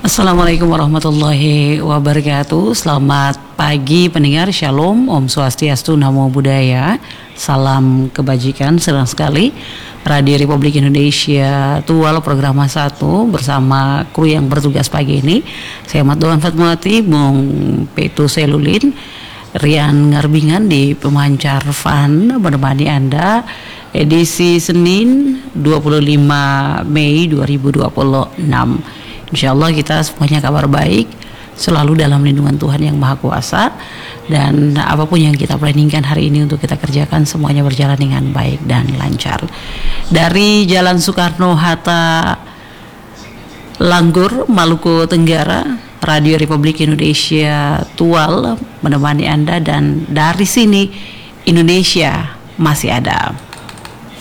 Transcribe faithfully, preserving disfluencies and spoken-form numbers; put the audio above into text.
Assalamualaikum warahmatullahi wabarakatuh. Selamat pagi pendengar, Shalom, Om Swastiastu, Namo Buddhaya. Salam kebajikan. Senang sekali Radio Republik Indonesia Tual program satu bersama kru yang bertugas pagi ini. Saya Ahmad Doan Fatmawati, Bung Petu Selulin, Rian Ngarbingan di pemancar Fan menemani Anda edisi Senin dua puluh lima Mei dua ribu dua puluh enam. Insya Allah kita semuanya kabar baik, selalu dalam lindungan Tuhan Yang Maha Kuasa, dan apapun yang kita planningkan hari ini untuk kita kerjakan semuanya berjalan dengan baik dan lancar. Dari Jalan Soekarno-Hatta, Langgur, Maluku Tenggara, Radio Republik Indonesia Tual menemani Anda, dan dari sini Indonesia masih ada.